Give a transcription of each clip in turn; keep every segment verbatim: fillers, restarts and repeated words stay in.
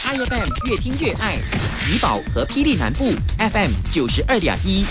I F M 越听越爱，怡保和霹雳南部 F M 九十二点一。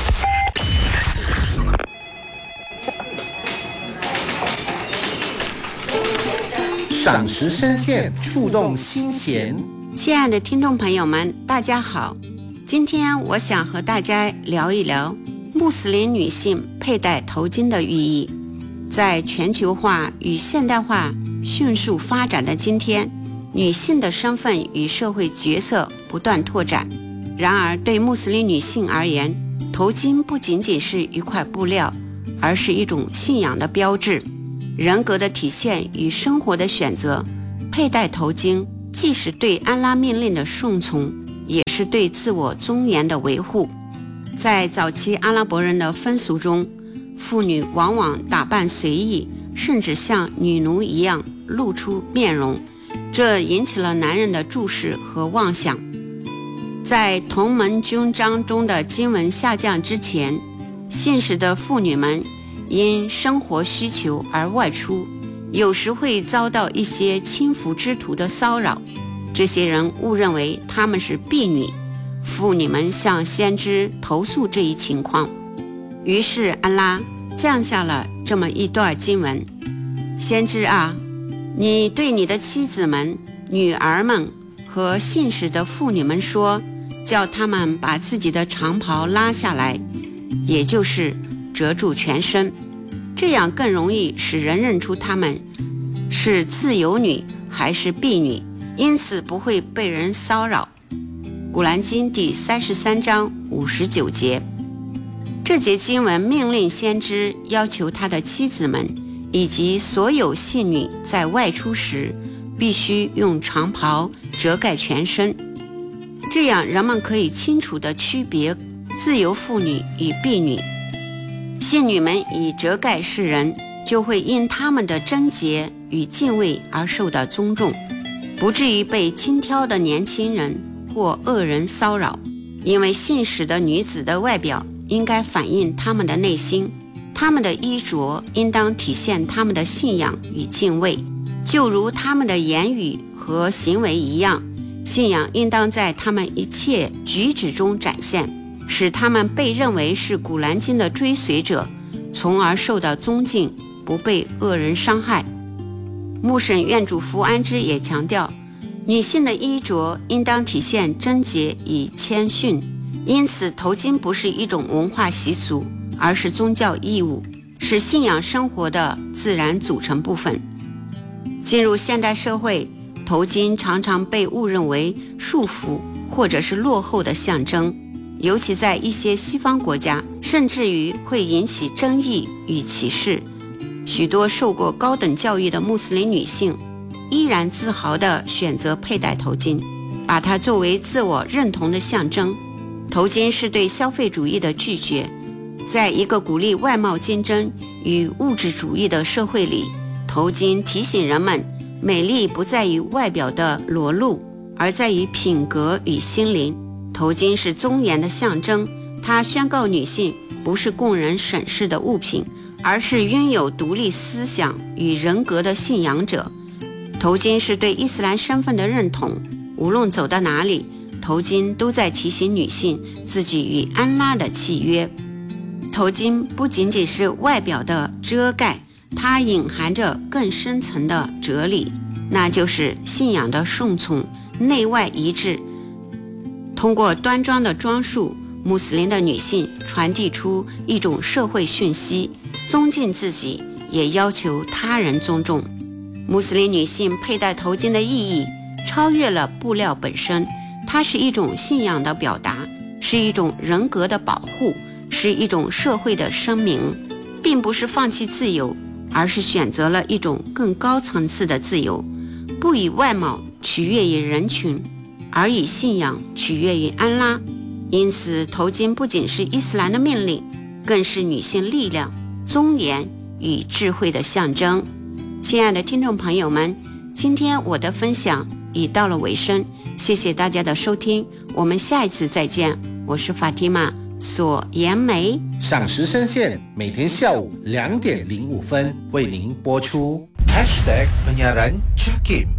赏识声线，触动心弦。 亲爱的听众朋友们，大家好，今天我想和大家聊一聊穆斯林女性佩戴头巾的寓意。在全球化与现代化迅速发展的今天，女性的身份与社会角色不断拓展。然而，对穆斯林女性而言，头巾不仅仅是一块布料，而是一种信仰的标志，人格的体现与生活的选择。佩戴头巾既是对安拉命令的顺从，也是对自我尊严的维护。在早期阿拉伯人的风俗中，妇女往往打扮随意，甚至像女奴一样露出面容，这引起了男人的注视和妄想。在同盟军章中的经文下降之前，现实的妇女们因生活需求而外出，有时会遭到一些轻浮之徒的骚扰，这些人误认为他们是婢女。妇女们向先知投诉这一情况，于是安拉降下了这么一段经文：先知啊，你对你的妻子们、女儿们和信实的妇女们说，叫他们把自己的长袍拉下来，也就是遮住全身，这样更容易使人认出他们是自由女还是婢女，因此不会被人骚扰。古兰经第三十三章五十九节，这节经文命令先知要求他的妻子们以及所有信女在外出时必须用长袍遮盖全身，这样人们可以清楚地区别自由妇女与婢女。信女们以遮盖世人，就会因他们的贞洁与敬畏而受到尊重，不至于被轻佻的年轻人或恶人骚扰。因为信实的女子的外表应该反映她们的内心，她们的衣着应当体现她们的信仰与敬畏，就如她们的言语和行为一样，信仰应当在她们一切举止中展现，使她们被认为是古兰经的追随者，从而受到尊敬，不被恶人伤害。穆圣愿主福安之也强调，女性的衣着应当体现贞洁与谦逊，因此头巾不是一种文化习俗，而是宗教义务，是信仰生活的自然组成部分。进入现代社会，头巾常常被误认为束缚或者是落后的象征，尤其在一些西方国家，甚至于会引起争议与歧视。许多受过高等教育的穆斯林女性依然自豪地选择佩戴头巾，把它作为自我认同的象征。头巾是对消费主义的拒绝。在一个鼓励外贸竞争与物质主义的社会里，头巾提醒人们，美丽不在于外表的裸露，而在于品格与心灵。头巾是尊严的象征，它宣告女性不是供人审视的物品，而是拥有独立思想与人格的信仰者。头巾是对伊斯兰身份的认同，无论走到哪里，头巾都在提醒女性自己与安拉的契约。头巾不仅仅是外表的遮盖，它隐含着更深层的哲理，那就是信仰的顺从，内外一致。通过端庄的装束，穆斯林的女性传递出一种社会讯息，尊敬自己，也要求他人尊重。穆斯林女性佩戴头巾的意义超越了布料本身，它是一种信仰的表达，是一种人格的保护，是一种社会的声明，并不是放弃自由，而是选择了一种更高层次的自由，不以外貌取悦于人群，而以信仰取悦于安拉。因此，头巾不仅是伊斯兰的命令，更是女性力量、尊严与智慧的象征。亲爱的听众朋友们，今天我的分享已到了尾声，谢谢大家的收听，我们下一次再见。我是法蒂玛索颜梅。 赏识声线每天下午两点零五分为您播出。Hashtag Penyiaran Jakim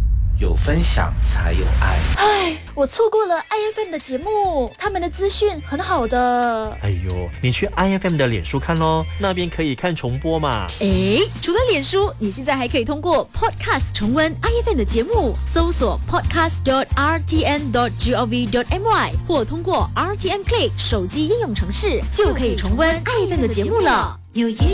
有分享才有爱。 唉，我错过了 I F M 的节目，他们的资讯很好的。 哎呦，你去 I F M 的脸书看咯，那边可以看重播嘛。 诶，除了脸书，你现在还可以通过 Podcast 重温 I F M 的节目，搜索 podcast dot r t n dot gov dot my 或通过 R T N Play 手机应用程式，就可以重温 I F M 的节目了。有一